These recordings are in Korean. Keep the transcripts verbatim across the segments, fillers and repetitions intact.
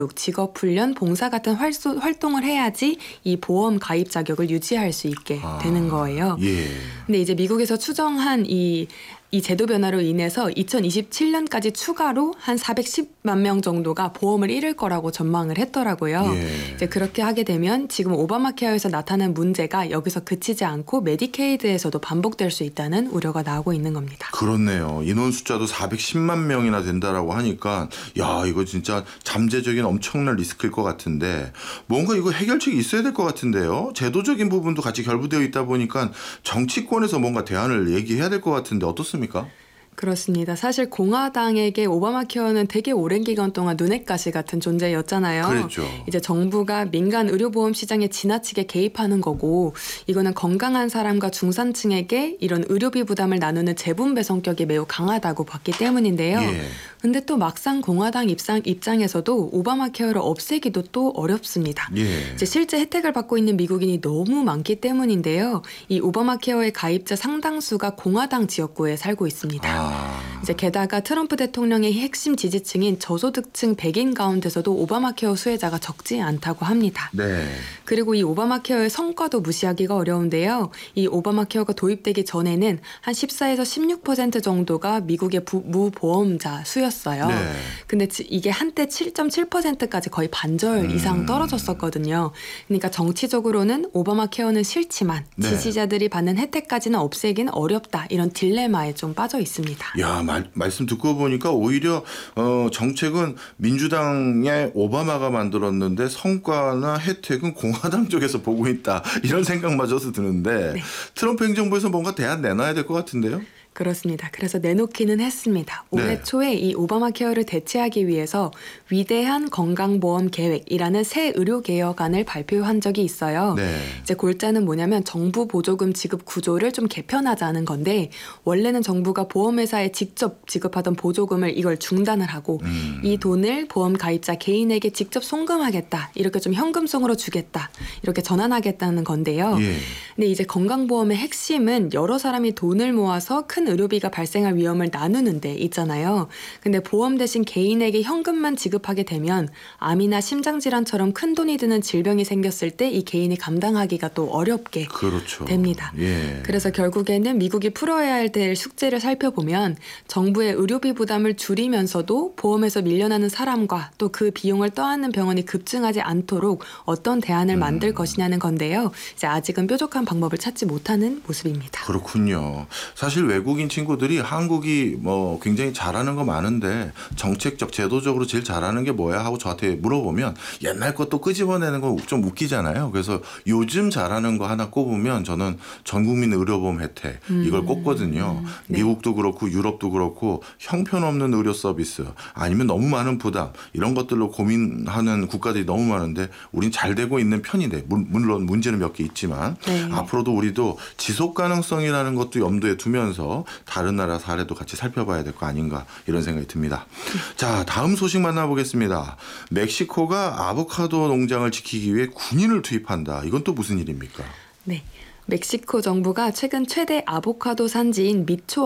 직업훈련, 봉사 같은 활소, 활동을 해야지 이 보험 가입 자격을 유지할 수 있게 아, 되는 거예요. 예. 근데 이제 미국에서 추정한 이 이 제도 변화로 인해서 이천이십칠 년까지 추가로 한 사백십만 명 정도가 보험을 잃을 거라고 전망을 했더라고요. 예. 이제 그렇게 하게 되면 지금 오바마 케어에서 나타난 문제가 여기서 그치지 않고 메디케이드에서도 반복될 수 있다는 우려가 나오고 있는 겁니다. 그렇네요. 인원 숫자도 사백십만 명이나 된다라고 하니까 야, 이거 진짜 잠재적인 엄청난 리스크일 것 같은데 뭔가 이거 해결책이 있어야 될 것 같은데요. 제도적인 부분도 같이 결부되어 있다 보니까 정치권에서 뭔가 대안을 얘기해야 될 것 같은데 어떻습니까? 그렇습니다. 사실 공화당에게 오바마 케어는 되게 오랜 기간 동안 눈엣 가시 같은 존재였잖아요. 그랬죠. 이제 정부가 민간 의료보험 시장에 지나치게 개입하는 거고 이거는 건강한 사람과 중산층에게 이런 의료비 부담을 나누는 재분배 성격이 매우 강하다고 봤기 때문인데요. 예. 근데 또 막상 공화당 입장, 입장에서도 오바마 케어를 없애기도 또 어렵습니다. 예. 이제 실제 혜택을 받고 있는 미국인이 너무 많기 때문인데요. 이 오바마 케어의 가입자 상당수가 공화당 지역구에 살고 있습니다. 아. 이제 게다가 트럼프 대통령의 핵심 지지층인 저소득층 백인 가운데서도 오바마 케어 수혜자가 적지 않다고 합니다. 네. 그리고 이 오바마 케어의 성과도 무시하기가 어려운데요. 이 오바마 케어가 도입되기 전에는 한 십사에서 십육 퍼센트 정도가 미국의 부, 무보험자 수였어요. 네. 근데 이게 한때 칠 점 칠 퍼센트까지 거의 반절 음. 이상 떨어졌었거든요. 그러니까 정치적으로는 오바마 케어는 싫지만 네. 지지자들이 받는 혜택까지는 없애기는 어렵다. 이런 딜레마에 좀 빠져 있습니다. 야, 말, 말씀 듣고 보니까 오히려 어, 정책은 민주당의 오바마가 만들었는데 성과나 혜택은 공화당 쪽에서 보고 있다. 이런 생각마저도 드는데 네. 트럼프 행정부에서 뭔가 대안 내놔야 될 것 같은데요. 그렇습니다. 그래서 내놓기는 했습니다. 올해 네. 초에 이 오바마 케어를 대체하기 위해서 위대한 건강보험 계획이라는 새 의료개혁안을 발표한 적이 있어요. 네. 이제 골자는 뭐냐면 정부 보조금 지급 구조를 좀 개편하자는 건데 원래는 정부가 보험회사에 직접 지급하던 보조금을 이걸 중단을 하고 음. 이 돈을 보험 가입자 개인에게 직접 송금하겠다. 이렇게 좀 현금성으로 주겠다. 이렇게 전환하겠다는 건데요. 예. 근데 이제 건강보험의 핵심은 여러 사람이 돈을 모아서 큰 의료비가 발생할 위험을 나누는 데 있잖아요. 근데 보험 대신 개인에게 현금만 지급하게 되면 암이나 심장질환처럼 큰 돈이 드는 질병이 생겼을 때 이 개인이 감당하기가 또 어렵게 그렇죠. 됩니다. 예. 그래서 결국에는 미국이 풀어야 될 숙제를 살펴보면 정부의 의료비 부담을 줄이면서도 보험에서 밀려나는 사람과 또 그 비용을 떠안는 병원이 급증하지 않도록 어떤 대안을 만들 음. 것이냐는 건데요. 이제 아직은 뾰족한 방법을 찾지 못하는 모습입니다. 그렇군요. 사실 외국인 친구들이 한국이 뭐 굉장히 잘하는 거 많은데 정책적 제도적으로 제일 잘하는 게 뭐야 하고 저한테 물어보면 옛날 것도 끄집어내는 건 좀 웃기잖아요. 그래서 요즘 잘하는 거 하나 꼽으면 저는 전국민 의료보험 혜택 이걸 꼽거든요. 음, 네. 미국도 그렇고 유럽도 그렇고 형편없는 의료 서비스 아니면 너무 많은 부담 이런 것들로 고민하는 국가들이 너무 많은데 우린 잘 되고 있는 편인데 물론 문제는 몇 개 있지만 네. 앞으로도 우리도 지속 가능성이라는 것도 염두에 두면서 다른 나라 사례도 같이 살펴봐야 될 거 아닌가 이런 생각이 듭니다. 자, 다음 소식 만나보겠습니다. 멕시코가 아보카도 농장을 지키기 위해 군인을 투입한다. 이건 또 무슨 일입니까? 네. 멕시코 정부가 최근 최대 아보카도 산지인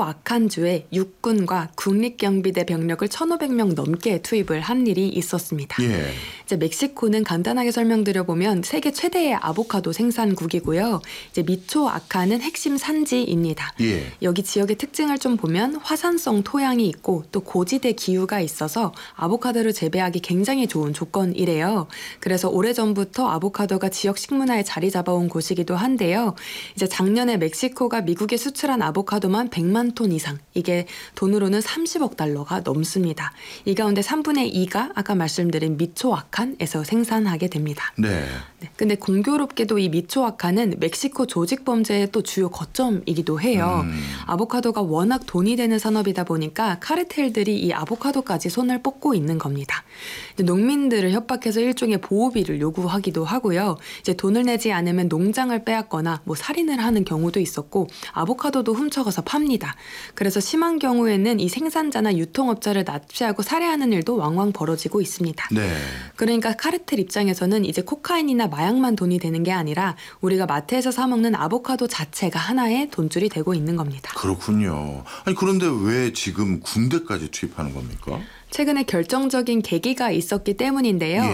미초아칸주에 육군과 국립경비대 병력을 천오백 명 넘게 투입을 한 일이 있었습니다. 예. 이제 멕시코는 간단하게 설명드려보면 세계 최대의 아보카도 생산국이고요. 이제 미초아칸은 핵심 산지입니다. 예. 여기 지역의 특징을 좀 보면 화산성 토양이 있고 또 고지대 기후가 있어서 아보카도를 재배하기 굉장히 좋은 조건이래요. 그래서 오래전부터 아보카도가 지역 식문화에 자리 잡아온 곳이기도 한데요. 이제 작년에 멕시코가 미국에 수출한 아보카도만 백만 톤 이상, 이게 돈으로는 삼십억 달러가 넘습니다. 이 가운데 삼분의 이가 아까 말씀드린 미초아칸에서 생산하게 됩니다. 네. 네, 근데 공교롭게도 이 미초아칸은 멕시코 조직 범죄의 또 주요 거점이기도 해요. 음. 아보카도가 워낙 돈이 되는 산업이다 보니까 카르텔들이 이 아보카도까지 손을 뻗고 있는 겁니다. 이제 농민들을 협박해서 일종의 보호비를 요구하기도 하고요. 이제 돈을 내지 않으면 농장을 빼앗거나 뭐 살인을 하는 경우도 있었고 아보카도도 훔쳐가서 팝니다. 그래서 심한 경우에는 이 생산자나 유통업자를 납치하고 살해하는 일도 왕왕 벌어지고 있습니다. 네. 그러니까 카르텔 입장에서는 이제 코카인이나 마약만 돈이 되는 게 아니라 우리가 마트에서 사 먹는 아보카도 자체가 하나의 돈줄이 되고 있는 겁니다. 그렇군요. 아니 그런데 왜 지금 군대까지 투입하는 겁니까? 최근에 결정적인 계기가 있었기 때문인데요.